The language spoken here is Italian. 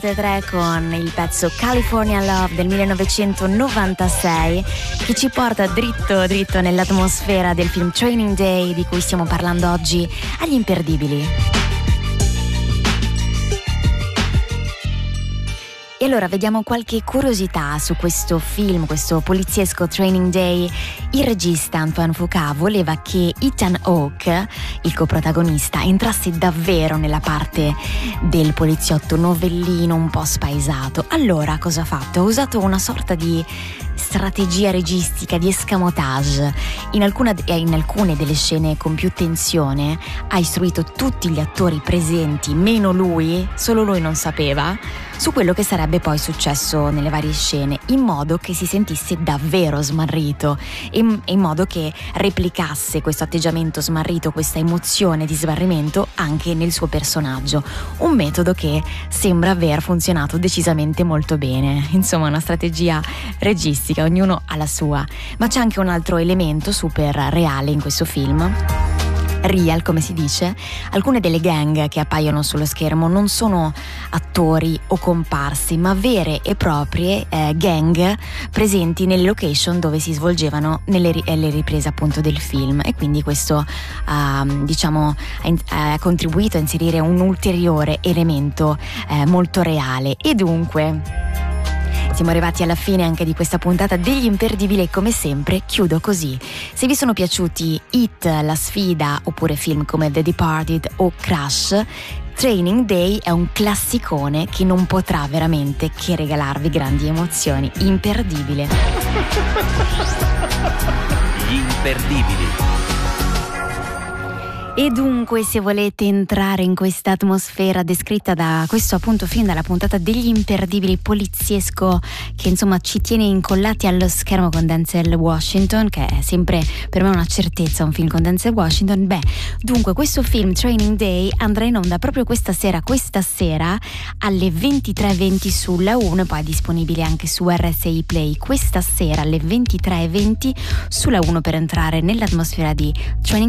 3 con il pezzo California Love del 1996 che ci porta dritto nell'atmosfera del film Training Day di cui stiamo parlando oggi agli imperdibili. E allora vediamo qualche curiosità su questo film, questo poliziesco Training Day. Il regista Antoine Fuqua voleva che Ethan Hawke, il coprotagonista, entrasse davvero nella parte del poliziotto novellino un po' spaesato. Allora cosa ha fatto? Ha usato una sorta di strategia registica, di escamotage. In alcune delle scene con più tensione ha istruito tutti gli attori presenti, meno lui, solo lui non sapeva, su quello che sarebbe poi successo nelle varie scene, in modo che si sentisse davvero smarrito e in modo che replicasse questo atteggiamento smarrito, questa emozione di smarrimento anche nel suo personaggio. Un metodo che sembra aver funzionato decisamente molto bene. Insomma, una strategia registica, ognuno ha la sua. Ma c'è anche un altro elemento super reale in questo film. Real, come si dice. Alcune delle gang che appaiono sullo schermo non sono attori o comparsi, ma vere e proprie gang presenti nelle location dove si svolgevano le riprese appunto del film, e quindi questo ha contribuito a inserire un ulteriore elemento molto reale. E dunque siamo arrivati alla fine anche di questa puntata degli imperdibili e come sempre chiudo così. Se vi sono piaciuti It, La Sfida oppure film come The Departed o Crash, Training Day è un classicone che non potrà veramente che regalarvi grandi emozioni. Imperdibile. Gli imperdibili. E dunque, se volete entrare in questa atmosfera descritta da questo appunto film, dalla puntata degli imperdibili poliziesco che insomma ci tiene incollati allo schermo con Denzel Washington, che è sempre per me una certezza un film con Denzel Washington, dunque questo film Training Day andrà in onda proprio questa sera alle 23:20 sulla 1 e poi è disponibile anche su RSI Play questa sera alle 23:20 sulla 1 per entrare nell'atmosfera di Training